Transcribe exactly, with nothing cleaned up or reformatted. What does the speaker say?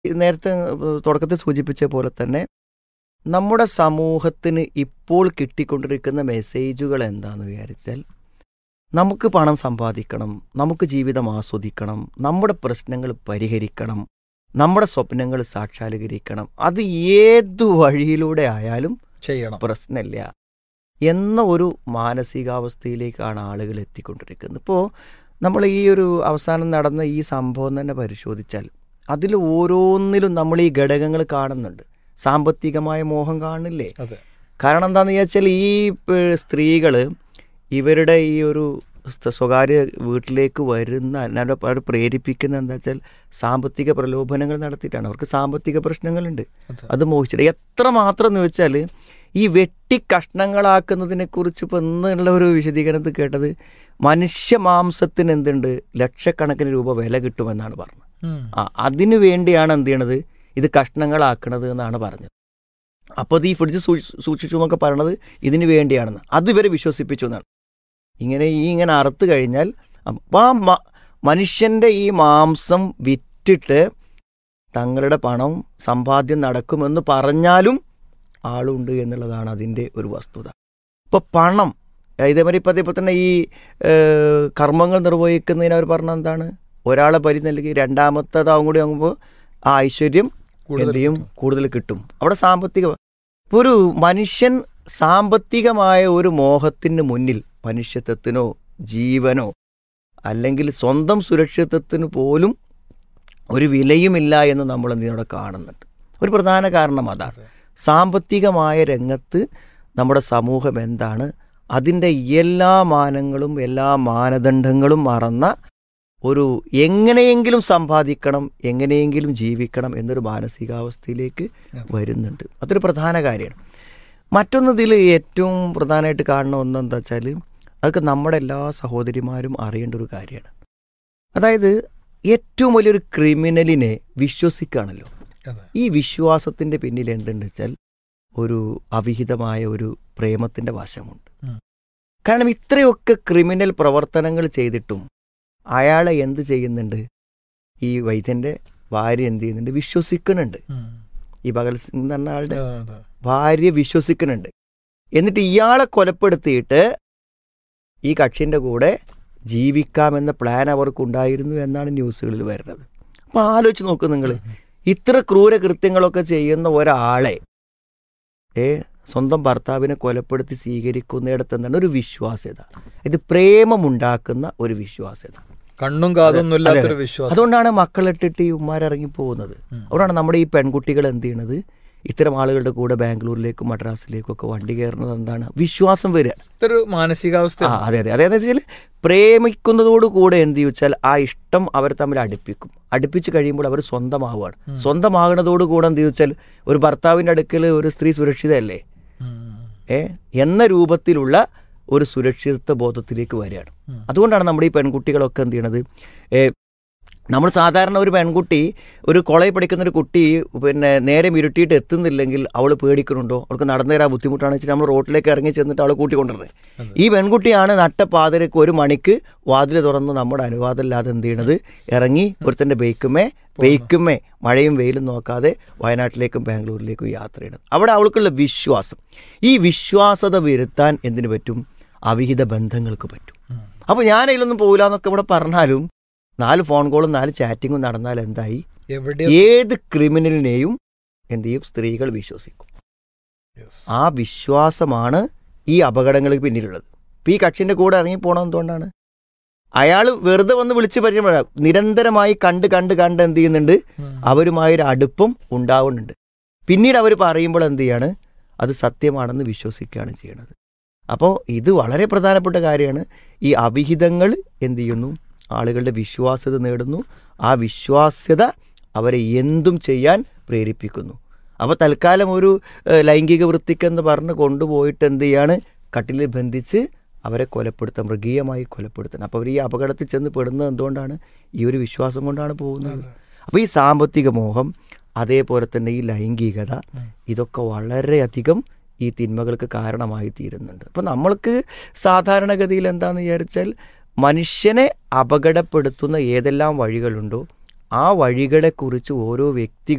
നേരത്തെ തുടക്കത്തിൽ സൂചിപ്പിച്ച പോലെ തന്നെ നമ്മുടെ സമൂഹത്തിന് ഇപ്പോൾ കിട്ടിക്കൊണ്ടിരിക്കുന്ന മെസ്സേജുകൾ എന്താണെന്ന് വിചാരിച്ചാൽ, നമുക്ക് പണം സമ്പാദിക്കണം, നമുക്ക് ജീവിതം ആസ്വദിക്കണം, നമ്മുടെ പ്രശ്നങ്ങൾ പരിഹരിക്കണം, നമ്മുടെ സ്വപ്നങ്ങൾ സാക്ഷാത്കരിക്കണം, അത് ഏതു വഴിയിലൂടെ ആയാലും ചെയ്യണം, പ്രശ്നമില്ല എന്ന ഒരു മാനസികാവസ്ഥയിലേക്കാണ് ആളുകൾ എത്തിക്കൊണ്ടിരിക്കുന്നത്. ഇപ്പോൾ നമ്മൾ ഈ ഒരു അവസാനം നടന്ന ഈ സംഭവം തന്നെ പരിശോധിച്ചാൽ അതിൽ ഓരോന്നിലും നമ്മൾ ഈ ഘടകങ്ങൾ കാണുന്നുണ്ട്. സാമ്പത്തികമായ മോഹം കാണില്ലേ? കാരണം എന്താണെന്ന് വിചാരിച്ചാൽ ഈ സ്ത്രീകൾ ഇവരുടെ ഈ ഒരു സ്വകാര്യ വീട്ടിലേക്ക് വരുന്ന അല്ലാതെ അവർ പ്രേരിപ്പിക്കുന്ന എന്താ വെച്ചാൽ സാമ്പത്തിക പ്രലോഭനങ്ങൾ നടത്തിയിട്ടാണ്. അവർക്ക് സാമ്പത്തിക പ്രശ്നങ്ങളുണ്ട്, അത് മോഹിച്ചിട്ട് എത്ര മാത്രം എന്ന് വെച്ചാൽ ഈ വെട്ടി കഷ്ണങ്ങളാക്കുന്നതിനെ കുറിച്ച് ഇപ്പം എന്നുള്ള ഒരു വിശദീകരണത്തിൽ കേട്ടത്, മനുഷ്യ മാംസത്തിന് എന്തുണ്ട് ലക്ഷക്കണക്കിന് രൂപ വില കിട്ടുമെന്നാണ് പറഞ്ഞത്. ആ അതിനു വേണ്ടിയാണ് എന്ത് ചെയ്യണത്, ഇത് കഷ്ണങ്ങളാക്കണത് എന്നാണ് പറഞ്ഞത്. അപ്പോൾ അത് ഈ ഫ്രിഡ്ജ് സൂക്ഷിച്ചു എന്നൊക്കെ പറയണത് ഇതിന് വേണ്ടിയാണെന്ന് അത് ഇവരെ വിശ്വസിപ്പിച്ചു എന്നാണ്. ഇങ്ങനെ ഈ ഇങ്ങനെ അറുത്ത് കഴിഞ്ഞാൽ അപ്പം ആ മനുഷ്യൻ്റെ ഈ മാംസം വിറ്റിട്ട് തങ്ങളുടെ പണം സമ്പാദ്യം നടക്കുമെന്ന് പറഞ്ഞാലും ആളുണ്ട് എന്നുള്ളതാണ് അതിൻ്റെ ഒരു വസ്തുത. ഇപ്പോൾ പണം ഇതേമാതിരി ഇപ്പം അതേപോലെ തന്നെ ഈ കർമ്മങ്ങൾ നിർവഹിക്കുന്നതിന് അവർ പറഞ്ഞ എന്താണ്, ഒരാളെ ബലി നൽകി രണ്ടാമത്തേതാവും കൂടി ആകുമ്പോൾ ആ ഐശ്വര്യം എന്ത് ചെയ്യും, കൂടുതൽ കിട്ടും. അവിടെ സാമ്പത്തിക ഇപ്പോൾ ഒരു മനുഷ്യൻ സാമ്പത്തികമായ ഒരു മോഹത്തിന് മുന്നിൽ മനുഷ്യത്വത്തിനോ ജീവനോ അല്ലെങ്കിൽ സ്വന്തം സുരക്ഷിതത്വത്തിന് പോലും ഒരു വിലയുമില്ല എന്ന് നമ്മൾ എന്തിനോടെ കാണുന്നുണ്ട്. ഒരു പ്രധാന കാരണം അതാണ്. സാമ്പത്തികമായ രംഗത്ത് നമ്മുടെ സമൂഹം എന്താണ്, അതിൻ്റെ എല്ലാ മാനങ്ങളും എല്ലാ മാനദണ്ഡങ്ങളും മറന്ന ഒരു എങ്ങനെയെങ്കിലും സമ്പാദിക്കണം, എങ്ങനെയെങ്കിലും ജീവിക്കണം എന്നൊരു മാനസികാവസ്ഥയിലേക്ക് വരുന്നുണ്ട്. അതൊരു പ്രധാന കാര്യമാണ്. മറ്റൊന്നതിൽ ഏറ്റവും പ്രധാനമായിട്ട് കാണുന്ന ഒന്നെന്താ വെച്ചാൽ, അതൊക്കെ നമ്മുടെ എല്ലാ സഹോദരിമാരും അറിയേണ്ട ഒരു കാര്യമാണ്. അതായത് ഏറ്റവും വലിയൊരു ക്രിമിനലിനെ വിശ്വസിക്കുകയാണല്ലോ. ഈ വിശ്വാസത്തിൻ്റെ പിന്നിൽ എന്തുണ്ട് വെച്ചാൽ ഒരു അവിഹിതമായ ഒരു പ്രേമത്തിൻ്റെ വശമുണ്ട്. കാരണം ഇത്രയൊക്കെ ക്രിമിനൽ പ്രവർത്തനങ്ങൾ ചെയ്തിട്ടും അയാളെ എന്ത് ചെയ്യുന്നുണ്ട്, ഈ വൈദ്യൻ്റെ ഭാര്യ എന്ത് ചെയ്യുന്നുണ്ട്, വിശ്വസിക്കുന്നുണ്ട്. ഈ ഭഗത് സിംഗ് എന്ന് പറഞ്ഞ ആളുടെ ഭാര്യ വിശ്വസിക്കുന്നുണ്ട്. എന്നിട്ട് ഇയാളെ കൊലപ്പെടുത്തിയിട്ട് ഈ കക്ഷിൻ്റെ കൂടെ ജീവിക്കാമെന്ന പ്ലാൻ അവർക്കുണ്ടായിരുന്നു എന്നാണ് ന്യൂസുകളിൽ വരുന്നത്. അപ്പോൾ ആലോചിച്ച് നോക്കൂ നിങ്ങൾ, ഇത്ര ക്രൂര കൃത്യങ്ങളൊക്കെ ചെയ്യുന്ന ഒരാളെ ഏ സ്വന്തം ഭർത്താവിനെ കൊലപ്പെടുത്തി സ്വീകരിക്കുന്നിടത്ത് എന്താണ് ഒരു വിശ്വാസ്യത, ഇത് പ്രേമമുണ്ടാക്കുന്ന ഒരു വിശ്വാസ്യത, കണ്ണും കാതൊന്നും ഇല്ലാത്തൊരു വിശ്വാസം. അതുകൊണ്ടാണ് മക്കളിട്ടിട്ട് ഈ ഉമ്മാരിറങ്ങി പോകുന്നത്. അതുകൊണ്ടാണ് നമ്മുടെ ഈ പെൺകുട്ടികൾ എന്ത് ചെയ്യണത്, ഇത്തരം ആളുകളുടെ കൂടെ ബാംഗ്ലൂരിലേക്കും മദ്രാസിലേക്കും ഒക്കെ വണ്ടി കയറുന്നത് എന്താണ്, വിശ്വാസം വരിക, ഇതൊരു മാനസികാവസ്ഥ. ആ അതെ അതെ അതെന്ന് വെച്ചാൽ പ്രേമിക്കുന്നതോട് കൂടെ എന്ത് ചോദിച്ചാൽ ആ ഇഷ്ടം അവർ തമ്മിൽ അടുപ്പിക്കും. അടുപ്പിച്ച് കഴിയുമ്പോൾ അവർ സ്വന്തമാവുകയാണ്. സ്വന്തമാകുന്നതോട് കൂടെ എന്ത് ചോദിച്ചാൽ ഒരു ഭർത്താവിൻ്റെ അടുക്കൽ ഒരു സ്ത്രീ സുരക്ഷിതയല്ലേ ഏ എന്ന രൂപത്തിലുള്ള ഒരു സുരക്ഷിതത്വ ബോധത്തിലേക്ക് വരികയാണ്. അതുകൊണ്ടാണ് നമ്മുടെ ഈ പെൺകുട്ടികളൊക്കെ എന്ത് ചെയ്യണത്, നമ്മൾ സാധാരണ ഒരു പെൺകുട്ടി ഒരു കോളേജിൽ പഠിക്കുന്ന ഒരു കുട്ടി പിന്നെ നേരെ ഇരുട്ടിയിട്ട് എത്തുന്നില്ലെങ്കിൽ അവൾ പേടിക്കണുണ്ടോ, അവൾക്ക് നടന്നു തരാൻ ബുദ്ധിമുട്ടാണെന്ന് വെച്ചാൽ നമ്മൾ റോട്ടിലേക്ക് ഇറങ്ങി ചെന്നിട്ട് അവളെ കൂട്ടിക്കൊണ്ടിരുന്നത്. ഈ പെൺകുട്ടിയാണ് നട്ടപ്പാതിരക്ക് ഒരു മണിക്ക് വാതിൽ തുറന്ന് നമ്മുടെ അനുവാദമില്ലാതെ എന്ത് ചെയ്യണത്, ഇറങ്ങി ഒരുത്തൻ്റെ ബൈക്കുമേ ബൈക്കുമേ മഴയും വെയിലും നോക്കാതെ വയനാട്ടിലേക്കും ബാംഗ്ലൂരിലേക്കും യാത്ര ചെയ്യണം. അവിടെ അവൾക്കുള്ള വിശ്വാസം, ഈ വിശ്വാസത വരുത്താൻ എന്തിനു പറ്റും, അവിഹിത ബന്ധങ്ങൾക്ക് പറ്റും. അപ്പോൾ ഞാൻ അതിലൊന്നും പോകില്ല എന്നൊക്കെ ഇവിടെ പറഞ്ഞാലും നാല് ഫോൺ കോളും നാല് ചാറ്റിങ്ങും നടന്നാൽ എന്തായി, ഏത് ക്രിമിനലിനെയും എന്ത് ചെയ്യും, സ്ത്രീകൾ വിശ്വസിക്കും. ആ വിശ്വാസമാണ് ഈ അപകടങ്ങൾക്ക് പിന്നിലുള്ളത്. ഇപ്പം ഈ കക്ഷിൻ്റെ കൂടെ ഇറങ്ങി പോകണം എന്തുകൊണ്ടാണ്, അയാൾ വെറുതെ വന്ന് വിളിച്ച് പരിചയപ്പെടാം, നിരന്തരമായി കണ്ട് കണ്ട് കണ്ട് എന്ത് ചെയ്യുന്നുണ്ട്, അവരുമായൊരു അടുപ്പം ഉണ്ടാവുന്നുണ്ട്. പിന്നീട് അവർ പറയുമ്പോൾ എന്ത് ചെയ്യാണ്, അത് സത്യമാണെന്ന് വിശ്വസിക്കുകയാണ് ചെയ്യണത്. അപ്പോൾ ഇത് വളരെ പ്രധാനപ്പെട്ട കാര്യമാണ്. ഈ അവിഹിതങ്ങൾ എന്ത് ചെയ്യുന്നു, ആളുകളുടെ വിശ്വാസ്യത നേടുന്നു. ആ വിശ്വാസ്യത അവരെ എന്തും ചെയ്യാൻ പ്രേരിപ്പിക്കുന്നു. അപ്പോൾ തൽക്കാലം ഒരു ലൈംഗിക വൃത്തിക്കെന്ന് പറഞ്ഞ് കൊണ്ടുപോയിട്ട് എന്ത് ചെയ്യാണ്, കട്ടിലിൽ ബന്ധിച്ച് അവരെ കൊലപ്പെടുത്താം, മൃഗീയമായി കൊലപ്പെടുത്തണം. അപ്പോൾ അവർ ഈ അപകടത്തിൽ ചെന്ന് പെടുന്നത് എന്തുകൊണ്ടാണ്, ഈ ഒരു വിശ്വാസം കൊണ്ടാണ് പോകുന്നത്. അപ്പോൾ ഈ സാമ്പത്തിക മോഹം, അതേപോലെ തന്നെ ഈ ലൈംഗികത, ഇതൊക്കെ വളരെയധികം ഈ തിന്മകൾക്ക് കാരണമായി തീരുന്നുണ്ട്. അപ്പോൾ നമ്മൾക്ക് സാധാരണഗതിയിൽ എന്താണെന്ന് വിചാരിച്ചാൽ, മനുഷ്യനെ അപകടപ്പെടുത്തുന്ന ഏതെല്ലാം വഴികളുണ്ടോ ആ വഴികളെക്കുറിച്ച് ഓരോ വ്യക്തികൾ